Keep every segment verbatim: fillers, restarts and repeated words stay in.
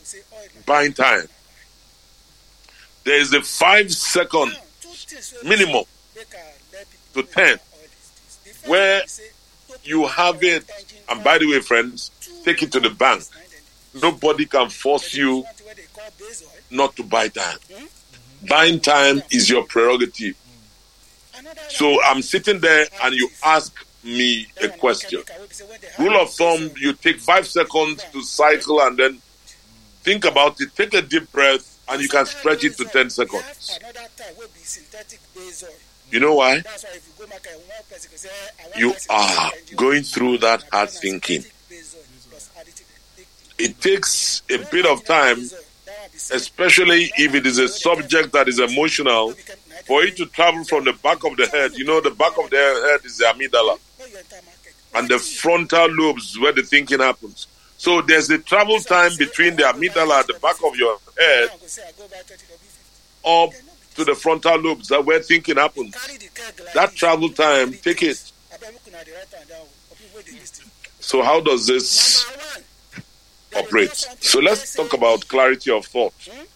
buying time. There is a five second minimum to ten where you have it. And by the way, friends, take it to the bank. Nobody can force you not to buy time. Buying time is your prerogative. So I'm sitting there and you ask me a question. Rule of thumb, you take five seconds to cycle and then think about it. Take a deep breath and you can stretch it to ten seconds. You know why? You are going through that hard thinking. It takes a bit of time, especially if it is a subject that is emotional, for it to travel from the back of the head. You know, the back of the head is the amygdala. And the frontal lobes where the thinking happens. So there's a travel time between the amygdala at the back of your head up to the frontal lobes, that where thinking happens. That travel time, take it. So how does this operate? So let's talk about clarity of thought.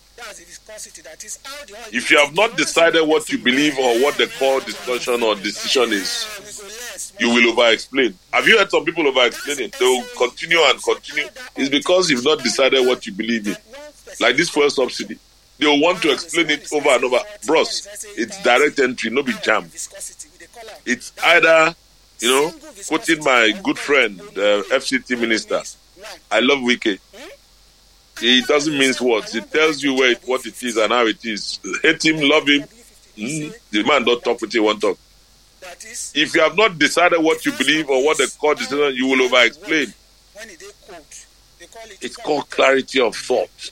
If you have not decided what you believe or what the core discussion or decision is, you will over-explain. Have you heard some people over-explaining? They will continue and continue. It's because you've not decided what you believe in. Like this fuel subsidy. They will want to explain it over and over. Bros, it's direct entry, no big jam. It's either, you know, quoting my good friend, the F C T minister, I love Wike. He doesn't mince words. He tells you where it, what it is and how it is. Hate him, love him. Mm, the man don't talk with you, won't talk. If you have not decided what you believe or what the core decision, you will over-explain. It's called clarity of thought.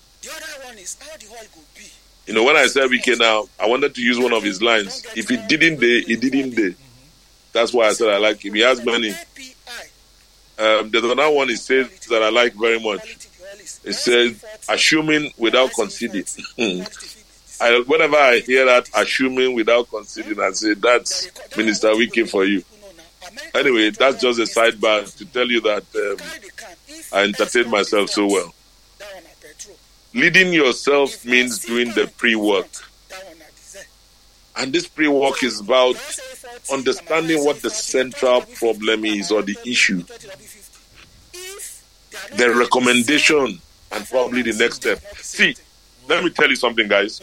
You know, when I said Wike now, I wanted to use one of his lines. If he didn't day, he didn't day. That's why I said I like him. He has many. Um, there's another one he says that I like very much. It says, assuming without conceding. I, whenever I hear that, assuming without conceding, I say, that's Minister Wike for you. Anyway, that's just a sidebar to tell you that um, I entertain myself so well. Leading yourself means doing the pre-work. And this pre-work is about understanding what the central problem is or the issue. The recommendation and probably the next step. See, let me tell you something, guys.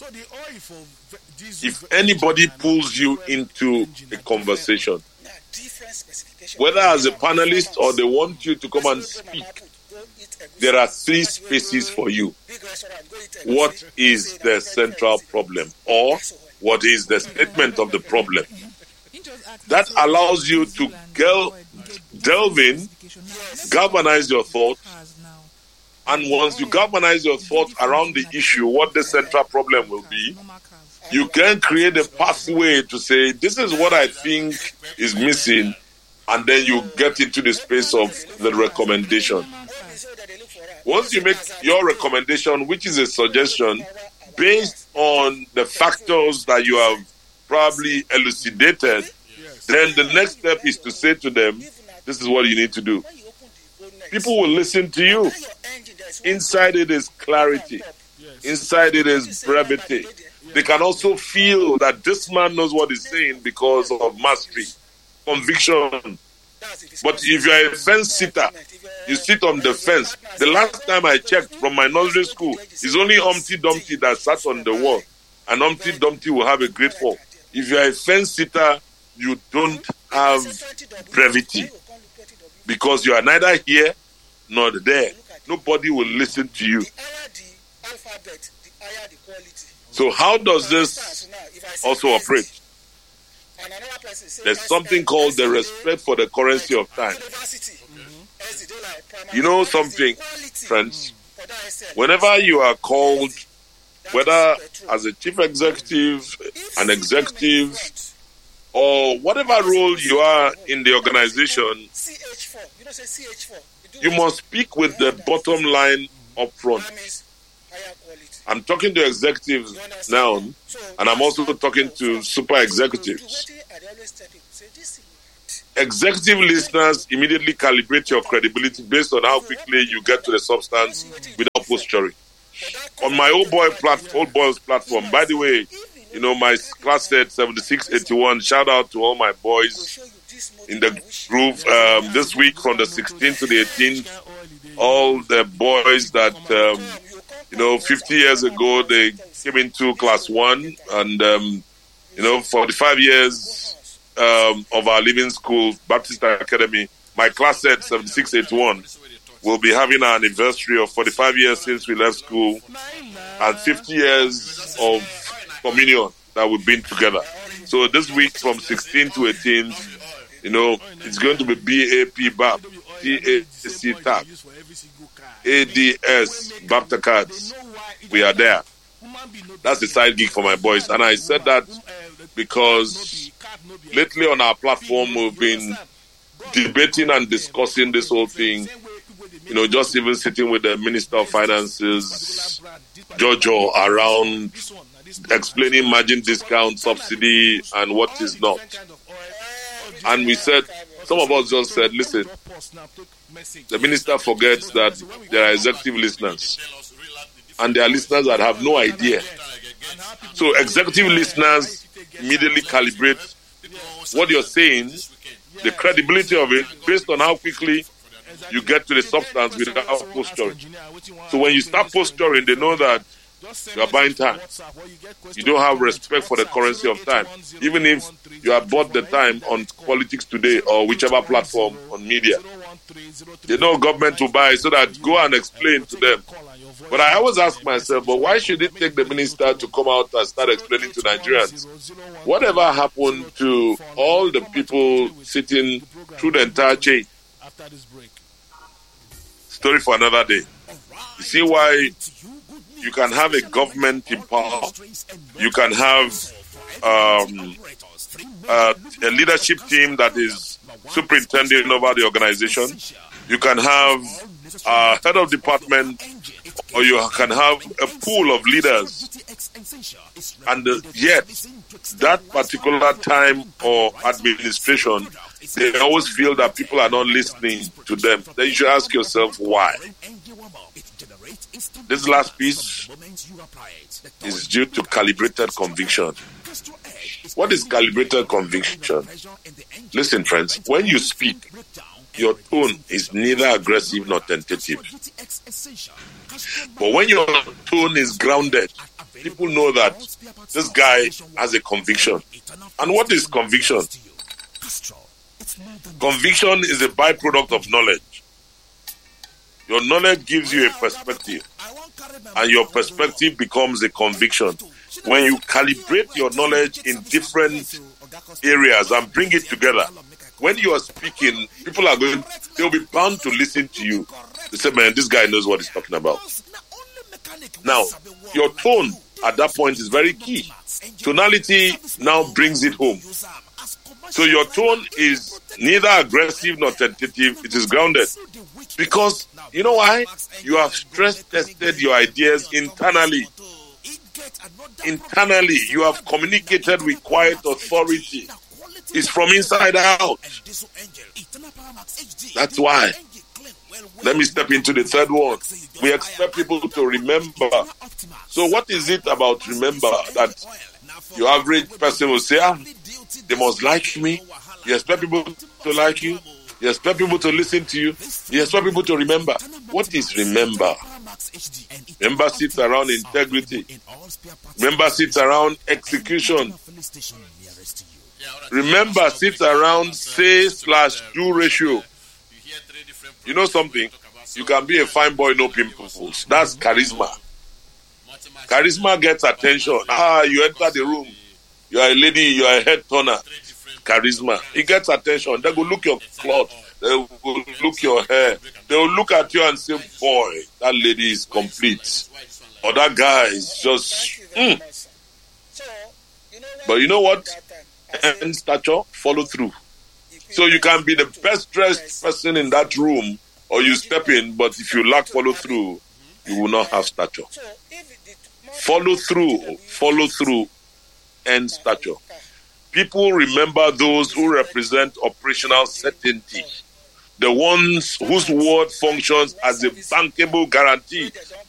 If anybody pulls you into a conversation, whether as a panelist or they want you to come and speak, there are three spaces for you. What is the central problem? Or what is the statement of the problem? That allows you to del- delve in, galvanize your thoughts, and once you galvanize your thoughts around the issue, what the central problem will be, you can create a pathway to say, this is what I think is missing, and then you get into the space of the recommendation. Once you make your recommendation, which is a suggestion, based on the factors that you have probably elucidated, then the next step is to say to them, this is what you need to do. People will listen to you. Inside it is clarity. Inside it is brevity. They can also feel that this man knows what he's saying because of mastery, conviction. But if you're a fence sitter, you sit on the fence. The last time I checked from my nursery school, it's only Humpty Dumpty that sat on the wall. And Humpty Dumpty will have a great fall. If you're a fence sitter, you don't have brevity. Because you are neither here nor there. Nobody will listen to you. So how does this also operate? There's something called the respect for the currency of time. You know something, friends? Whenever you are called, whether as a chief executive, an executive, or whatever role you are in the organization, you must speak with the bottom line up front. I'm talking to executives now, and I'm also talking to super executives. Executive listeners immediately calibrate your credibility based on how quickly you get to the substance without posturing. On my old boy plat- old boys platform, by the way, you know, my class said seventy-six eighty-one. Shout out to all my boys in the group um, this week from the sixteenth to the eighteenth. All the boys that, um, you know, fifty years ago, they came into class one and, um, you know, forty-five years um, of our living school, Baptist Academy, my class said seventy-six eighty-one. We'll be having our anniversary of forty-five years since we left school and fifty years of communion that we've been together. So this week from sixteen to eighteen, you know, it's going to be B A P B A P, T A C T A P, A D S, Baptacards. We are there. That's the side gig for my boys. And I said that because lately on our platform, we've been debating and discussing this whole thing. You know, just even sitting with the Minister of Finances, Jojo, around explaining margin discount, subsidy, and what is not. And we said, some of us just said, listen, the minister forgets that there are executive listeners. And there are listeners that have no idea. So executive listeners immediately calibrate what you're saying, the credibility of it, based on how quickly you get to the substance without posturing. So when you start posturing, they know that you are buying time. You don't have respect for the currency of time. Even if you have bought the time on Politics Today or whichever platform on media, they know government will buy so that go and explain to them. But I always ask myself, but why should it take the minister to come out and start explaining to Nigerians? Whatever happened to all the people sitting through the entire chain? Story for another day. You see why you can have a government in power, you can have um, uh, a leadership team that is superintending over the organization, you can have a head of department, or you can have a pool of leaders, and uh, yet that particular time or administration, they always feel that people are not listening to them. Then you should ask yourself why. This last piece is due to calibrated conviction. What is calibrated conviction? Listen, friends, when you speak, your tone is neither aggressive nor tentative. But when your tone is grounded, people know that this guy has a conviction. And what is conviction? Conviction is a byproduct of knowledge. Your knowledge gives you a perspective, and your perspective becomes a conviction. When you calibrate your knowledge in different areas and bring it together, when you are speaking, people are going, they'll be bound to listen to you. They say, man, this guy knows what he's talking about. Now, your tone at that point is very key. Tonality now brings it home. So your tone is neither aggressive nor tentative. It is grounded. Because, you know why? You have stress tested your ideas internally. Internally, you have communicated with quiet authority. It's from inside out. That's why. Let me step into the third one. We expect people to remember. So what is it about remember that your average person will say, ah, they must like me? You expect people to like you? You expect people to listen to you? You expect people to remember? What is remember? Remember sits around integrity. Remember sits around execution. Remember sits around say slash do ratio. You know something? You can be a fine boy, no pimples. That's charisma. Charisma gets attention. Ah, you enter the room. You are a lady, you are a head turner. Charisma. It gets attention. They will look your cloth. They will look your hair. They will look at you and say, boy, that lady is complete. Or that guy is just... Mm. But you know what? And stature, follow through. So you can be the best dressed person in that room, or you step in, but if you lack follow through, you will not have stature. Follow through, follow through, and stature. People remember those who represent operational certainty, the ones whose word functions as a bankable guarantee